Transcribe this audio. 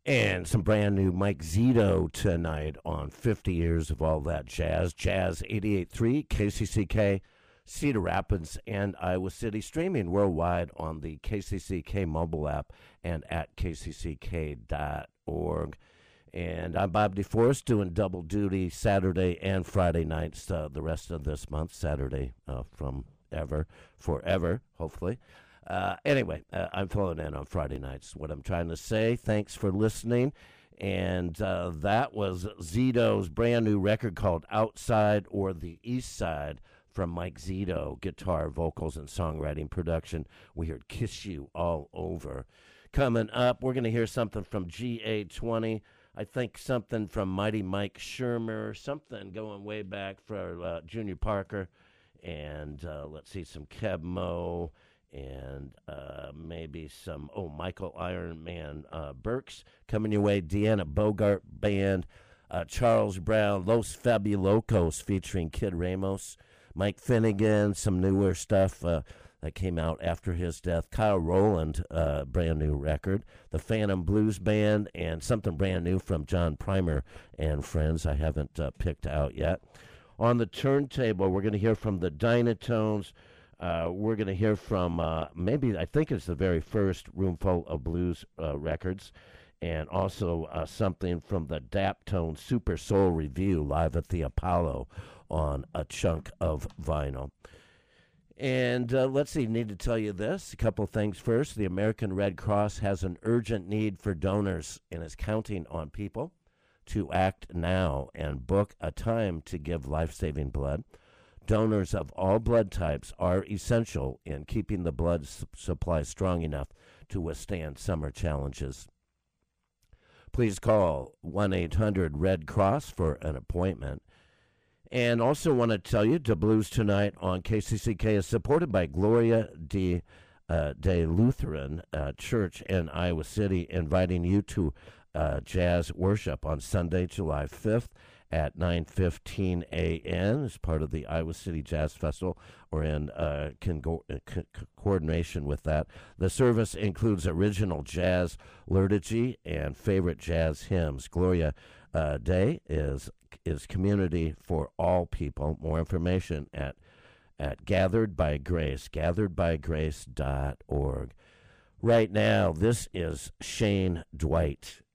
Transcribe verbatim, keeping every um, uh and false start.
And some brand new Mike Zito tonight on fifty years of all that jazz. Jazz eighty-eight point three, K C C K, Cedar Rapids, and Iowa City, streaming worldwide on the K C C K mobile app and at k c c k dot org. And I'm Bob DeForest doing double duty Saturday and Friday nights uh, the rest of this month. Saturday uh, from ever, forever, hopefully. Uh, anyway, uh, I'm filling in on Friday nights. What I'm trying to say, thanks for listening. And uh, that was Zito's brand new record called Outside or the East Side from Mike Zito, guitar, vocals, and songwriting production. We heard Kiss You All Over. Coming up, we're going to hear something from G A twenty. I think something from Mighty Mike Shermer, something going way back for uh, Junior Parker. And uh, let's see, some Keb Mo. And uh, maybe some, oh, Michael Iron Man uh, Burks coming your way, Deanna Bogart Band, uh, Charles Brown, Los Fabulocos featuring Kid Ramos, Mike Finnegan, some newer stuff uh, that came out after his death, Kyle Rowland, uh, brand new record, the Phantom Blues Band, and something brand new from John Primer and friends I haven't uh, picked out yet. On the turntable, we're going to hear from the Dynatones. Uh, we're going to hear from uh, maybe, I think it's the very first Roomful of Blues uh, records, and also uh, something from the Daptone Super Soul Review live at the Apollo on a chunk of vinyl. And uh, let's see, need to tell you this, a couple things first. The American Red Cross has an urgent need for donors and is counting on people to act now and book a time to give life-saving blood. Donors of all blood types are essential in keeping the blood su- supply strong enough to withstand summer challenges. Please call one eight hundred red cross for an appointment. And also want to tell you, the Blues Tonight on K C C K is supported by Gloria de, uh, de Lutheran uh, Church in Iowa City, inviting you to uh, jazz worship on Sunday, July fifth. At nine fifteen a.m. as part of the Iowa City Jazz Festival, or in uh, con- co- coordination with that. The service includes original jazz liturgy and favorite jazz hymns. Gloria uh, Day is is community for all people. More information at at Gathered by Grace, gathered by grace dot org. Right now, this is Shane Dwight,